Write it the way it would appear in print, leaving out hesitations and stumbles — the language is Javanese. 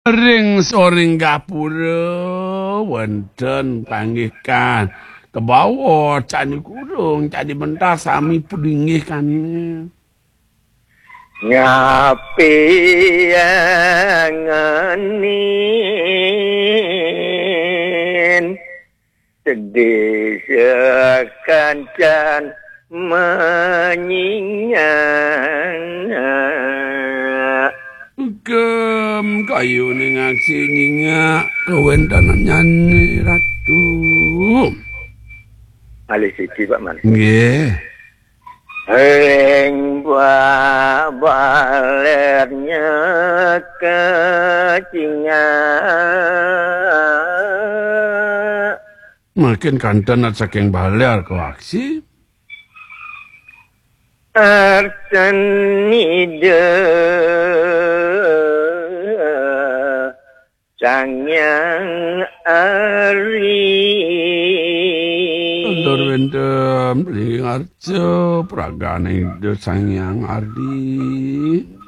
Ring soring gapura wonten panggihan kebawa candi kurung candi mentah sami pudingih kanine ngapi angenin sedih sekancan menyinyang kem kayu ning aksi nyingak kewentanan nyanyi ratu alih siji Pak Man nggih ring balernya kecingan makin kanten saking baler ke aksi artanide sangyang ari Lur wendem ling arjo pragane sangyang ardi